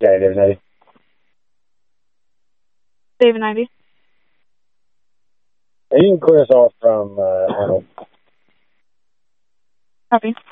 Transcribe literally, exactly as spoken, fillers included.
Yeah, David ninety. David ninety. And you can clear us off from uh, Arnold. Copy.